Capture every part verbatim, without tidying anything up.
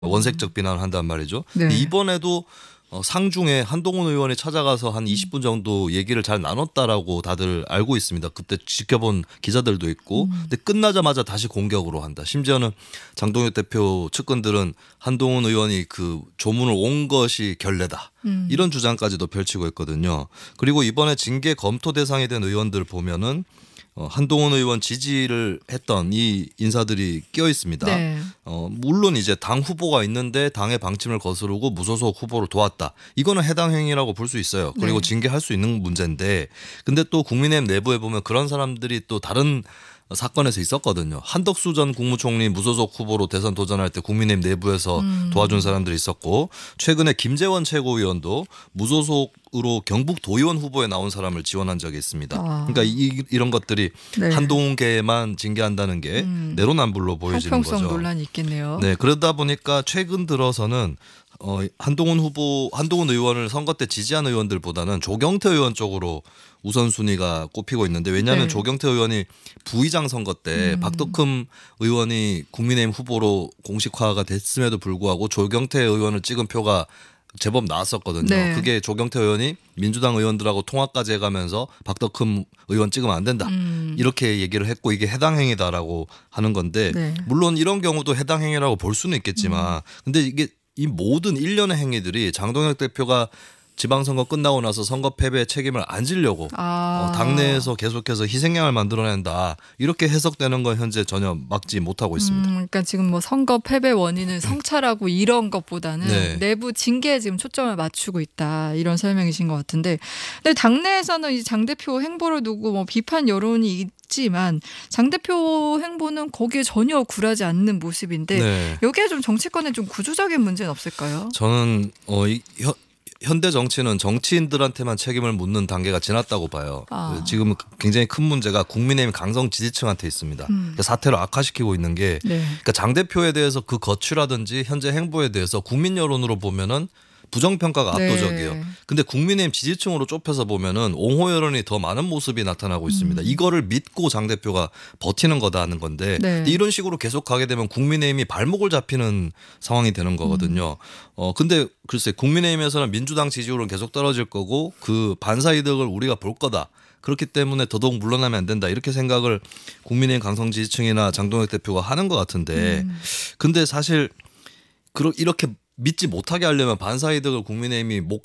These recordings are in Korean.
원색적 비난을 한단 말이죠. 네. 이번에도 어, 상중에 한동훈 의원이 찾아가서 한 이십 분 정도 얘기를 잘 나눴다라고 다들 알고 있습니다. 그때 지켜본 기자들도 있고. 음. 근데 끝나자마자 다시 공격으로 한다. 심지어는 장동혁 대표 측근들은 한동훈 의원이 그 조문을 온 것이 결례다. 음. 이런 주장까지도 펼치고 있거든요. 그리고 이번에 징계 검토 대상이 된 의원들 보면은 어, 한동훈 의원 지지를 했던 이 인사들이 끼어 있습니다. 네. 어, 물론 이제 당 후보가 있는데 당의 방침을 거스르고 무소속 후보를 도왔다. 이거는 해당 행위라고 볼 수 있어요. 그리고 네. 징계할 수 있는 문제인데 근데 또 국민의힘 내부에 보면 그런 사람들이 또 다른 사건에서 있었거든요. 한덕수 전 국무총리 무소속 후보로 대선 도전할 때 국민의힘 내부에서 음. 도와준 사람들이 있었고 최근에 김재원 최고위원도 무소속으로 경북 도의원 후보에 나온 사람을 지원한 적이 있습니다. 아. 그러니까 이, 이런 것들이 네. 한동훈계만 징계한다는 게 음. 내로남불로 보여지는 형평성 거죠. 논란이 있겠네요. 네, 그러다 보니까 최근 들어서는 어, 한동훈 후보, 한동훈 의원을 선거 때 지지한 의원들보다는 조경태 의원 쪽으로 우선순위가 꼽히고 있는데 왜냐하면 네. 조경태 의원이 부의장 선거 때 음. 박덕흠 의원이 국민의힘 후보로 공식화가 됐음에도 불구하고 조경태 의원을 찍은 표가 제법 나왔었거든요. 네. 그게 조경태 의원이 민주당 의원들하고 통화까지 해가면서 박덕흠 의원 찍으면 안 된다. 음. 이렇게 얘기를 했고 이게 해당 행위다라고 하는 건데 네. 물론 이런 경우도 해당 행위라고 볼 수는 있겠지만 음. 근데 이게 이 모든 일련의 행위들이 장동혁 대표가 지방선거 끝나고 나서 선거 패배의 책임을 안 지려고 아. 어, 당내에서 계속해서 희생양을 만들어낸다. 이렇게 해석되는 건 현재 전혀 막지 못하고 있습니다. 음, 그러니까 지금 뭐 선거 패배 원인은 성찰하고 이런 것보다는 네. 내부 징계에 지금 초점을 맞추고 있다 이런 설명이신 것 같은데, 근데 당내에서는 이 장 대표 행보를 두고 뭐 비판 여론이 있지만 장 대표 행보는 거기에 전혀 굴하지 않는 모습인데 네. 여기에 좀 정치권에 좀 구조적인 문제는 없을까요? 저는 어, 이, 현, 현대 정치는 정치인들한테만 책임을 묻는 단계가 지났다고 봐요. 아. 지금 굉장히 큰 문제가 국민의힘 강성 지지층한테 있습니다. 음. 사태를 악화시키고 있는 게 네. 그러니까 장 대표에 대해서 그 거취라든지 현재 행보에 대해서 국민 여론으로 보면은 부정평가가 네. 압도적이에요. 근데 국민의힘 지지층으로 좁혀서 보면은 옹호 여론이 더 많은 모습이 나타나고 있습니다. 음. 이거를 믿고 장 대표가 버티는 거다 하는 건데 네. 근데 이런 식으로 계속 가게 되면 국민의힘이 발목을 잡히는 상황이 되는 거거든요. 어 근데 글쎄 국민의힘에서는 민주당 지지율은 계속 떨어질 거고 그 반사 이득을 우리가 볼 거다. 그렇기 때문에 더더욱 물러나면 안 된다. 이렇게 생각을 국민의힘 강성 지지층이나 장동혁 대표가 하는 것 같은데 음. 근데 사실 그러, 이렇게 믿지 못하게 하려면 반사 이득을 국민의힘이 못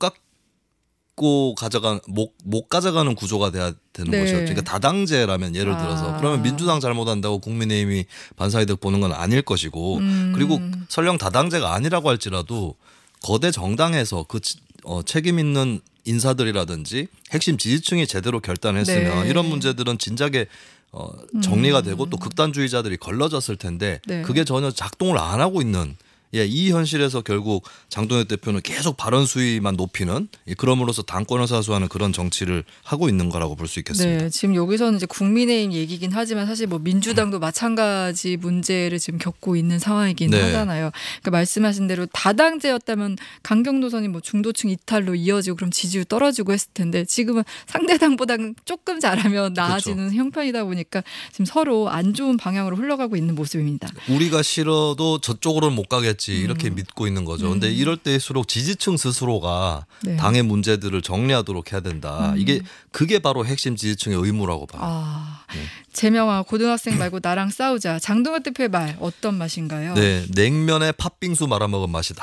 갖고 가져가 못, 못 가져가는 구조가 돼야 되는 네. 것이었죠. 그러니까 다당제라면 예를 들어서 아. 그러면 민주당 잘못한다고 국민의힘이 반사 이득 보는 건 아닐 것이고 음. 그리고 설령 다당제가 아니라고 할지라도 거대 정당에서 그 어, 책임 있는 인사들이라든지 핵심 지지층이 제대로 결단했으면 네. 이런 문제들은 진작에 어, 정리가 되고 또 극단주의자들이 걸러졌을 텐데 네. 그게 전혀 작동을 안 하고 있는 예, 이 현실에서 결국 장동혁 대표는 계속 발언 수위만 높이는 예, 그럼으로써 당권을 사수하는 그런 정치를 하고 있는 거라고 볼 수 있겠습니다. 네, 지금 여기서는 이제 국민의힘 얘기긴 하지만 사실 뭐 민주당도 마찬가지 문제를 지금 겪고 있는 상황이긴 네. 하잖아요. 그러니까 말씀하신 대로 다당제였다면 강경노선이 뭐 중도층 이탈로 이어지고 그럼 지지율 떨어지고 했을 텐데 지금은 상대당보다는 조금 잘하면 나아지는 그렇죠. 형편이다 보니까 지금 서로 안 좋은 방향으로 흘러가고 있는 모습입니다. 우리가 싫어도 저쪽으로는 못 가겠지 이렇게 음. 믿고 있는 거죠. 근데 이럴 때일수록 지지층 스스로가 네. 당의 문제들을 정리하도록 해야 된다. 음. 이게 그게 바로 핵심 지지층의 의무라고 봐요. 아, 네. 제명아 고등학생 말고 나랑 싸우자. 장동혁 대표의 말 어떤 맛인가요? 네, 냉면에 팥빙수 말아먹은 맛이다.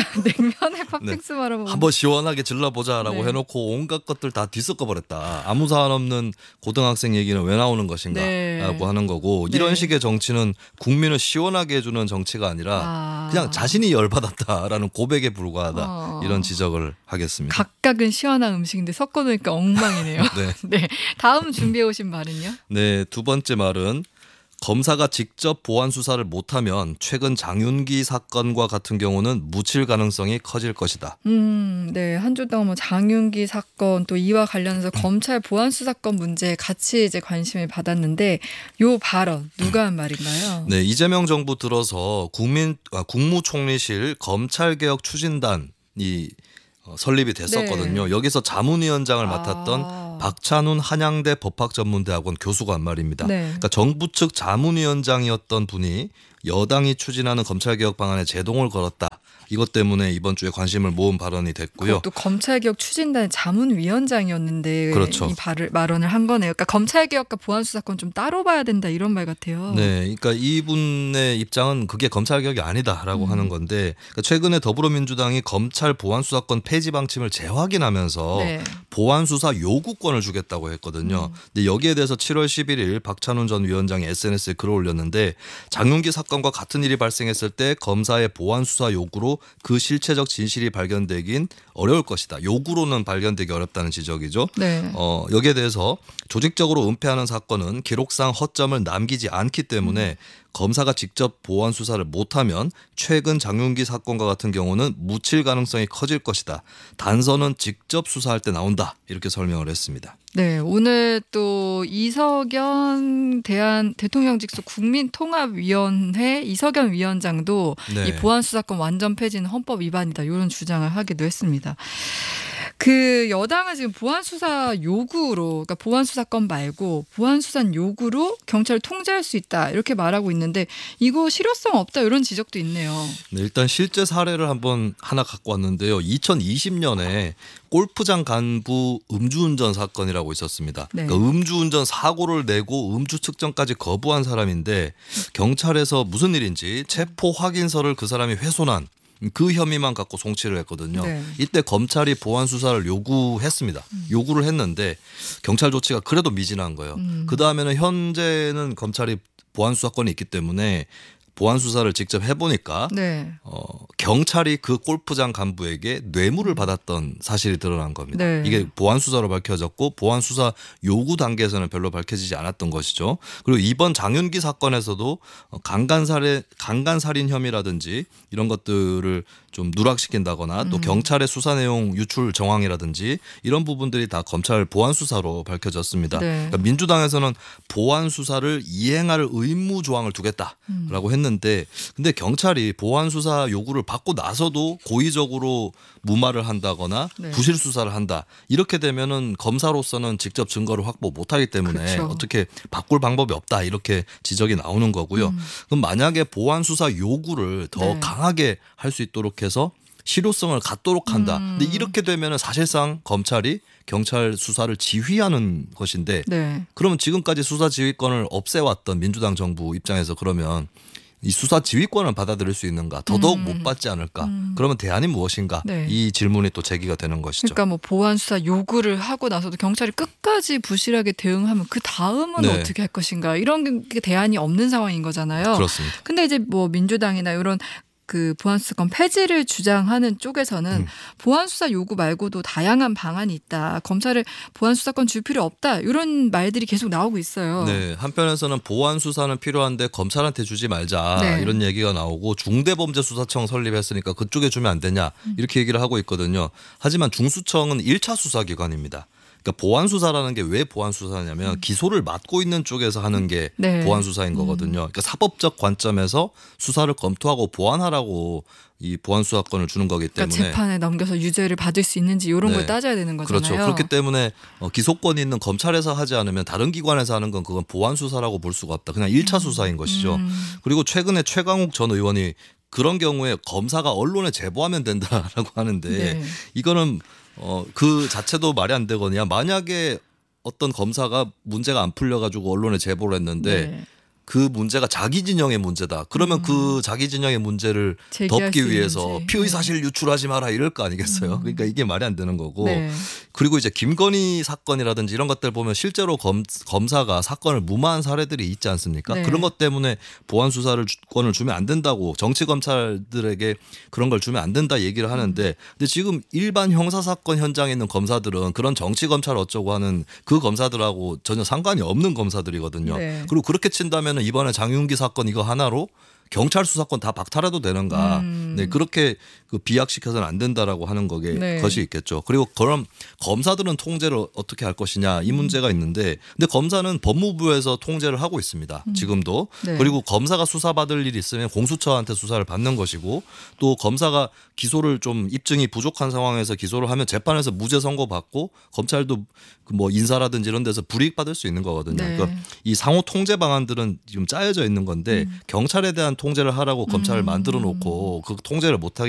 냉면에 팥빙수 말아먹는 한번 시원하게 질러보자라고 네. 해놓고 온갖 것들 다 뒤섞어버렸다. 아무 사안 없는 고등학생 얘기는 왜 나오는 것인가 네. 라고 하는 거고 네. 이런 식의 정치는 국민을 시원하게 해주는 정치가 아니라 아. 그냥 자신이 열받았다라는 고백에 불과하다. 어. 이런 지적을 하겠습니다. 각각은 시원한 음식인데 섞어놓으니까 엉망이네요. 네. 네, 다음 준비해 오신 말은요? 네, 두 번째 말은 검사가 직접 보완 수사를 못하면 최근 장윤기 사건과 같은 경우는 묻힐 가능성이 커질 것이다. 음, 네, 한 주 동안 뭐 장윤기 사건 또 이와 관련해서 검찰 보안 수사권 문제에 같이 이제 관심을 받았는데 요 발언 누가 한 말인가요? 네, 이재명 정부 들어서 국민 아, 국무총리실 검찰개혁 추진단이 어, 설립이 됐었거든요. 네. 여기서 자문위원장을 아. 맡았던 박찬훈 한양대 법학전문대학원 교수가 한 말입니다. 네. 그러니까 정부 측 자문위원장이었던 분이 여당이 추진하는 검찰개혁 방안에 제동을 걸었다. 이것 때문에 이번 주에 관심을 모은 발언이 됐고요. 또 검찰개혁 추진단의 자문위원장이었는데 그렇죠. 이 발을, 발언을 한 거네요. 그러니까 검찰개혁과 보안수사권 좀 따로 봐야 된다 이런 말 같아요. 네, 그러니까 이분의 입장은 그게 검찰개혁이 아니다라고 음. 하는 건데 그러니까 최근에 더불어민주당이 검찰 보안수사권 폐지 방침을 재확인하면서 네. 보안수사 요구권을 주겠다고 했거든요. 음. 근데 여기에 대해서 칠월 십일일 박찬훈 전 위원장이 에스엔에스에 글을 올렸는데 장윤기 사건과 같은 일이 발생했을 때 검사의 보안수사 요구로 그 실체적 진실이 발견되긴 어려울 것이다. 요구로는 발견되기 어렵다는 지적이죠. 네. 어, 여기에 대해서 조직적으로 은폐하는 사건은 기록상 허점을 남기지 않기 때문에 검사가 직접 보안 수사를 못하면 최근 장윤기 사건과 같은 경우는 묻힐 가능성이 커질 것이다. 단서는 직접 수사할 때 나온다. 이렇게 설명을 했습니다. 네, 오늘 또 이석연 대한 대통령 직속 국민통합위원회 이석연 위원장도 네. 이 보안수사권 완전 폐지는 헌법 위반이다 이런 주장을 하기도 했습니다. 그 여당은 지금 보안수사 요구로, 그러니까 보안수사권 말고 보안수사 요구로 경찰을 통제할 수 있다 이렇게 말하고 있는데 이거 실효성 없다 이런 지적도 있네요. 네, 일단 실제 사례를 한번 하나 갖고 왔는데요. 이천이십 년에 골프장 간부 음주운전 사건이라고 있었습니다. 네. 그러니까 음주운전 사고를 내고 음주 측정까지 거부한 사람인데 경찰에서 무슨 일인지 체포 확인서를 그 사람이 훼손한 그 혐의만 갖고 송치를 했거든요. 네. 이때 검찰이 보안 수사를 요구했습니다. 음. 요구를 했는데 경찰 조치가 그래도 미진한 거예요. 음. 그 다음에는 현재는 검찰이 보안 수사권이 있기 때문에 보안 수사를 직접 해보니까 네. 어, 경찰이 그 골프장 간부에게 뇌물을 받았던 사실이 드러난 겁니다. 네. 이게 보안 수사로 밝혀졌고 보안 수사 요구 단계에서는 별로 밝혀지지 않았던 것이죠. 그리고 이번 장윤기 사건에서도 강간살인 강간살인 혐의라든지 이런 것들을 좀 누락시킨다거나 또 음. 경찰의 수사 내용 유출 정황이라든지 이런 부분들이 다 검찰 보안 수사로 밝혀졌습니다. 네. 그러니까 민주당에서는 보안 수사를 이행할 의무 조항을 두겠다라고 했는데 근데 경찰이 보안 수사 요구를 받고 나서도 고의적으로 무마를 한다거나 네. 부실 수사를 한다. 이렇게 되면은 검사로서는 직접 증거를 확보 못하기 때문에 그렇죠. 어떻게 바꿀 방법이 없다. 이렇게 지적이 나오는 거고요. 음. 그럼 만약에 보안 수사 요구를 더 네. 강하게 할 수 있도록 해서 실효성을 갖도록 한다. 음. 근데 이렇게 되면은 사실상 검찰이 경찰 수사를 지휘하는 것인데 네. 그러면 지금까지 수사 지휘권을 없애왔던 민주당 정부 입장에서 그러면 이 수사 지휘권을 받아들일 수 있는가? 더더욱 음. 못 받지 않을까? 음. 그러면 대안이 무엇인가? 네. 이 질문이 또 제기가 되는 것이죠. 그러니까 뭐 보안 수사 요구를 하고 나서도 경찰이 끝까지 부실하게 대응하면 그 다음은 네. 어떻게 할 것인가? 이런 게 대안이 없는 상황인 거잖아요. 그렇습니다. 근데 이제 뭐 민주당이나 이런 그 보안수사권 폐지를 주장하는 쪽에서는 음. 보안수사 요구 말고도 다양한 방안이 있다. 검찰을 보안수사권 줄 필요 없다. 이런 말들이 계속 나오고 있어요. 네, 한편에서는 보안 수사는 필요한데 검찰한테 주지 말자 네. 이런 얘기가 나오고 중대범죄수사청 설립했으니까 그쪽에 주면 안 되냐 이렇게 얘기를 하고 있거든요. 하지만 중수청은 일 차 수사기관입니다. 그러니까 보안 수사라는 게 왜 보안 수사냐면 음. 기소를 맡고 있는 쪽에서 하는 게 네. 보안 수사인 거거든요. 그러니까 사법적 관점에서 수사를 검토하고 보완하라고 이 보안 수사권을 주는 거기 때문에 그러니까 재판에 넘겨서 유죄를 받을 수 있는지 이런 네. 걸 따져야 되는 거잖아요. 그렇죠. 그렇기 때문에 어, 기소권이 있는 검찰에서 하지 않으면 다른 기관에서 하는 건 그건 보안 수사라고 볼 수가 없다. 그냥 일 차 수사인 것이죠. 음. 그리고 최근에 최강욱 전 의원이 그런 경우에 검사가 언론에 제보하면 된다라고 하는데 네. 이거는 어, 그 자체도 말이 안 되거든요. 만약에 어떤 검사가 문제가 안 풀려가지고 언론에 제보를 했는데 네. 그 문제가 자기 진영의 문제다. 그러면 음. 그 자기 진영의 문제를 제기할 수 덮기 위해서 있는지. 피의 사실 유출하지 마라 이럴 거 아니겠어요. 음. 그러니까 이게 말이 안 되는 거고. 네. 그리고 이제 김건희 사건이라든지 이런 것들 보면 실제로 검, 검사가 사건을 무마한 사례들이 있지 않습니까? 네. 그런 것 때문에 보안 수사를 주- 권을 주면 안 된다고 정치 검찰들에게 그런 걸 주면 안 된다 얘기를 하는데 음. 근데 지금 일반 형사 사건 현장에 있는 검사들은 그런 정치 검찰 어쩌고 하는 그 검사들하고 전혀 상관이 없는 검사들이거든요. 네. 그리고 그렇게 친다면 이번에 장윤기 사건 이거 하나로 경찰 수사권 다 박탈해도 되는가? 음. 네, 그렇게 그 비약시켜서는 안 된다라고 하는 거게 네. 것이 있겠죠. 그리고 그럼 검사들은 통제를 어떻게 할 것이냐 음. 이 문제가 있는데, 근데 검사는 법무부에서 통제를 하고 있습니다. 지금도. 네. 그리고 검사가 수사받을 일이 있으면 공수처한테 수사를 받는 것이고, 또 검사가 기소를 좀 입증이 부족한 상황에서 기소를 하면 재판에서 무죄 선고 받고 검찰도 그 뭐 인사라든지 이런 데서 불이익 받을 수 있는 거거든요. 네. 그러니까 이 상호 통제 방안들은 지금 짜여져 있는 건데 음. 경찰에 대한 통제를 하라고 검찰을 만들어 놓고 그 통제를 못 하게